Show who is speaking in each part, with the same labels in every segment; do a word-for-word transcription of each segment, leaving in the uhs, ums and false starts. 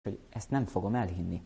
Speaker 1: hogy ezt nem fogom elhinni.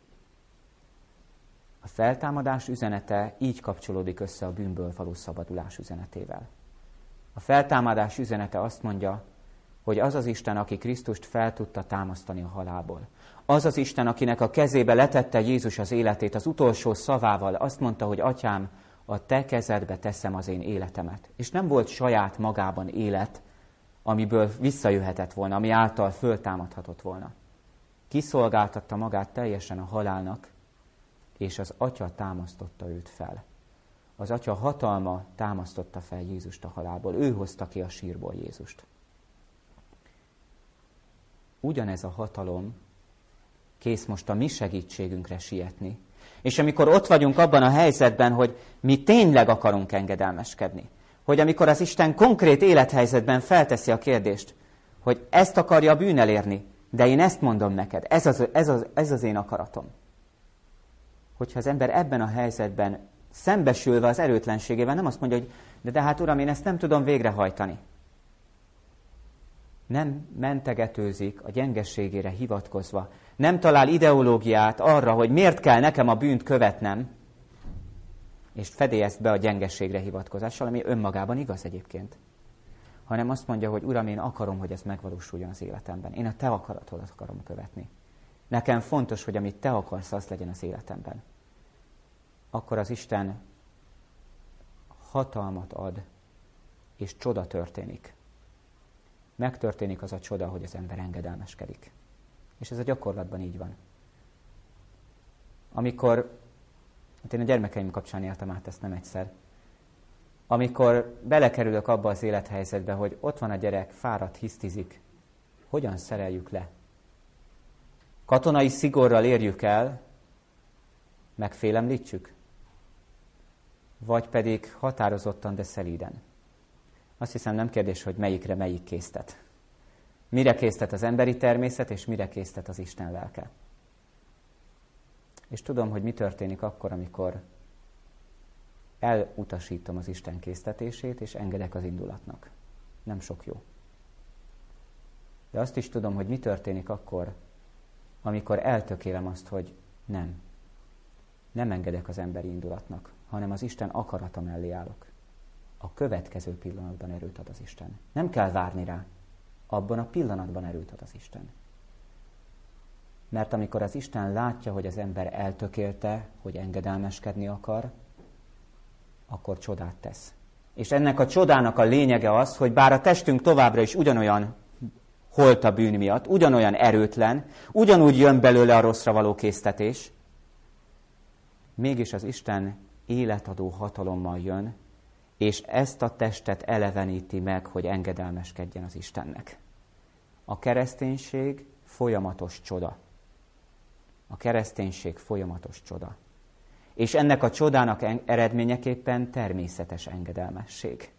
Speaker 1: A feltámadás üzenete így kapcsolódik össze a bűnből való szabadulás üzenetével. A feltámadás üzenete azt mondja, hogy az az Isten, aki Krisztust fel tudta támasztani a halálból. Az az Isten, akinek a kezébe letette Jézus az életét, az utolsó szavával azt mondta, hogy Atyám, a te kezedbe teszem az én életemet. És nem volt saját magában élet, amiből visszajöhetett volna, ami által föltámadhatott volna. Kiszolgáltatta magát teljesen a halálnak, és az Atya támasztotta őt fel. Az Atya hatalma támasztotta fel Jézust a halálból. Ő hozta ki a sírból Jézust. Ugyanez a hatalom kész most a mi segítségünkre sietni. És amikor ott vagyunk abban a helyzetben, hogy mi tényleg akarunk engedelmeskedni, hogy amikor az Isten konkrét élethelyzetben felteszi a kérdést, hogy ezt akarja a bűn elérni, de én ezt mondom neked, ez az, ez az, ez az én akaratom. Hogyha az ember ebben a helyzetben szembesülve az erőtlenségével nem azt mondja, hogy de, de hát Uram, én ezt nem tudom végrehajtani. Nem mentegetőzik a gyengességére hivatkozva. Nem talál ideológiát arra, hogy miért kell nekem a bűnt követnem, és fedélyezt be a gyengességre hivatkozással, ami önmagában igaz egyébként. Hanem azt mondja, hogy Uram, én akarom, hogy ez megvalósuljon az életemben. Én a te akaratodat akarom követni. Nekem fontos, hogy amit te akarsz, az legyen az életemben. Akkor az Isten hatalmat ad, és csoda történik. Megtörténik az a csoda, hogy az ember engedelmeskedik. És ez a gyakorlatban így van. Amikor, hát én a gyermekeim kapcsán éltem át ezt nem egyszer, amikor belekerülök abba az élethelyzetbe, hogy ott van a gyerek, fáradt, hisztizik, hogyan szereljük le? Katonai szigorral érjük el, megfélemlítsük? Vagy pedig határozottan, de szelíden? Azt hiszem nem kérdés, hogy melyikre melyik késztet. Mire késztet az emberi természet, és mire késztet az Isten lelke. És tudom, hogy mi történik akkor, amikor elutasítom az Isten késztetését, és engedek az indulatnak. Nem sok jó. De azt is tudom, hogy mi történik akkor, amikor eltökélem azt, hogy nem. Nem engedek az emberi indulatnak, hanem az Isten akarata mellé állok. A következő pillanatban erőt ad az Isten. Nem kell várni rá. Abban a pillanatban erőt ad az Isten. Mert amikor az Isten látja, hogy az ember eltökélte, hogy engedelmeskedni akar, akkor csodát tesz. És ennek a csodának a lényege az, hogy bár a testünk továbbra is ugyanolyan holt a bűn miatt, ugyanolyan erőtlen, ugyanúgy jön belőle a rosszra való késztetés, mégis az Isten életadó hatalommal jön, és ezt a testet eleveníti meg, hogy engedelmeskedjen az Istennek. A kereszténység folyamatos csoda. A kereszténység folyamatos csoda. És ennek a csodának eredményeképpen természetes engedelmesség.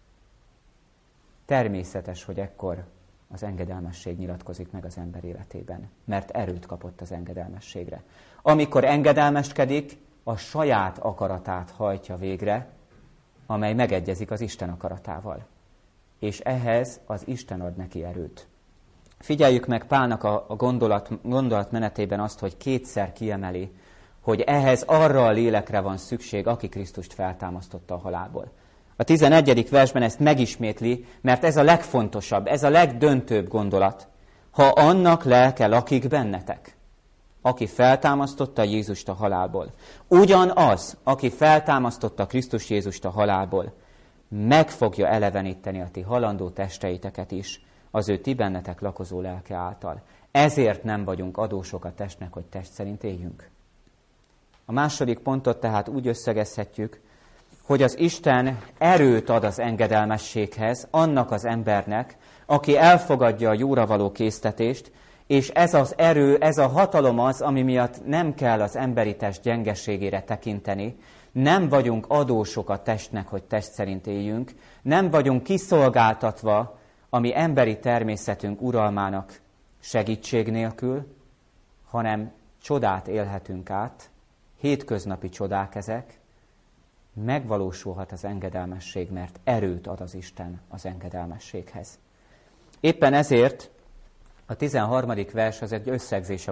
Speaker 1: Természetes, hogy ekkor az engedelmesség nyilatkozik meg az ember életében, mert erőt kapott az engedelmességre. Amikor engedelmeskedik, a saját akaratát hajtja végre, amely megegyezik az Isten akaratával. És ehhez az Isten ad neki erőt. Figyeljük meg Pálnak a, a gondolat, gondolatmenetében azt, hogy kétszer kiemeli, hogy ehhez arra a lélekre van szükség, aki Krisztust feltámasztotta a halálból. A tizenegyedik versben ezt megismétli, mert ez a legfontosabb, ez a legdöntőbb gondolat. Ha annak lelke lakik bennetek, aki feltámasztotta Jézust a halálból. Ugyanaz, aki feltámasztotta Krisztus Jézust a halálból, meg fogja eleveníteni a ti halandó testeiteket is, az ő ti bennetek lakozó lelke által. Ezért nem vagyunk adósok a testnek, hogy test szerint éljünk. A második pontot tehát úgy összegezhetjük, hogy az Isten erőt ad az engedelmességhez annak az embernek, aki elfogadja a jóra való késztetést, és ez az erő, ez a hatalom az, ami miatt nem kell az emberi test gyengeségére tekinteni, nem vagyunk adósok a testnek, hogy test szerint éljünk, nem vagyunk kiszolgáltatva a mi emberi természetünk uralmának segítség nélkül, hanem csodát élhetünk át, hétköznapi csodák ezek, megvalósulhat az engedelmesség, mert erőt ad az Isten az engedelmességhez. Éppen ezért A tizenharmadik vers az egy összegzés a